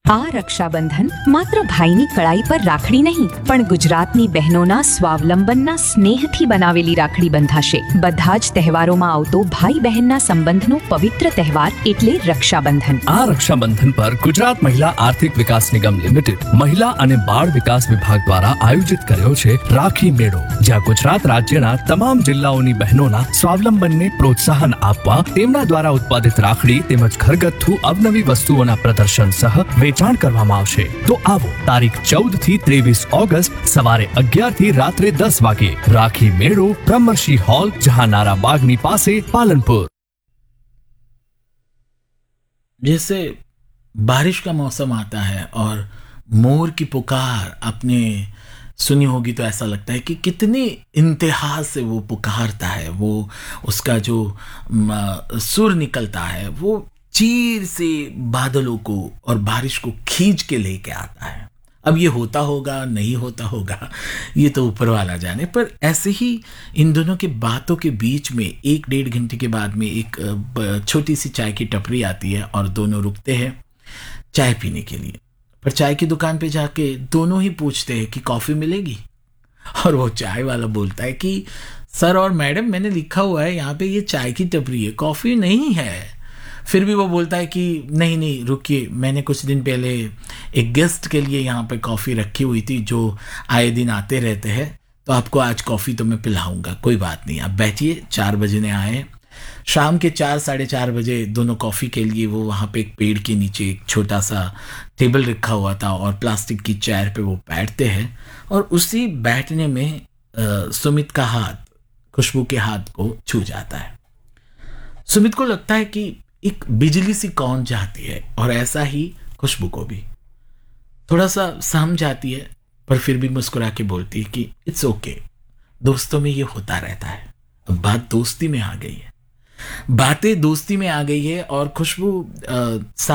આ રક્ષાબંધન માત્ર ભાઈની કળાઈ પર રાખડી નહીં, પણ ગુજરાતની બહેનોના સ્વાવલંબનના સ્નેહથી બનાવેલી રાખડી બંધાશે. બધા જ તહેવારોમાં આવતો ભાઈ બહેનના સંબંધનો પવિત્ર તહેવાર એટલે રક્ષાબંધન. આ રક્ષાબંધન પર ગુજરાત મહિલા આર્થિક વિકાસ નિગમ લિમિટેડ મહિલા અને બાળ વિકાસ વિભાગ દ્વારા આયોજિત કર્યો છે રાખી મેળો, જ્યાં ગુજરાત રાજ્યના તમામ જિલ્લાઓની બહેનોના સ્વાવલંબનને પ્રોત્સાહન આપવા તેમના દ્વારા ઉત્પાદિત રાખડી તેમજ ઘરગથ્થુ અવનવી વસ્તુઓના પ્રદર્શન સહ વેચાણ કરવામાં આવશે. તો આવો તારીખ 14 થી 23 ઓગસ્ટ સવારે 11 થી રાત્રે 10 વાગે રાખી મેળો, બ્રહ્મર્ષિ હોલ, જહાનારા बागनी पासे, पालनपुर. जैसे बारिश का मौसम आता है और मोर की पुकार आपने सुनी होगी तो ऐसा लगता है कि कितनी इंतहा से वो पुकारता है, वो उसका जो सुर निकलता है वो चीर से बादलों को और बारिश को खींच के लेके आता है. अब ये होता होगा नहीं होता होगा ये तो ऊपर वाला जाने, पर ऐसे ही इन दोनों के बातों के बीच में 1-1.5 घंटे के बाद में एक छोटी सी चाय की टपरी आती है और दोनों रुकते हैं चाय पीने के लिए. पर चाय की दुकान पे जाके दोनों ही पूछते हैं कि कॉफ़ी मिलेगी, और वो चाय वाला बोलता है कि सर और मैडम मैंने लिखा हुआ है यहाँ पे ये चाय की टपरी है, कॉफ़ी नहीं है. फिर भी वो बोलता है कि नहीं नहीं रुकिए, मैंने कुछ दिन पहले एक गेस्ट के लिए यहाँ पे कॉफ़ी रखी हुई थी जो आए दिन आते रहते हैं, तो आपको आज कॉफ़ी तो मैं पिलाऊंगा, कोई बात नहीं, आप बैठिए. 4 बजे ने आए, शाम के 4-4:30 बजे दोनों कॉफ़ी के लिए वो वहाँ पे एक पेड़ के नीचे एक छोटा सा टेबल रखा हुआ था और प्लास्टिक की चेयर पे वो बैठते हैं. और उसी बैठने में सुमित का हाथ खुशबू के हाथ को छू जाता है. सुमित को लगता है कि एक बिजली सी कौन जाती है, और ऐसा ही खुशबू को भी थोड़ा सा सहम जाती है, पर फिर भी मुस्कुरा के बोलती है कि इट्स ओके, दोस्तों में ये होता रहता है. अब बात दोस्ती में आ गई है, बातें दोस्ती में आ गई है और खुशबू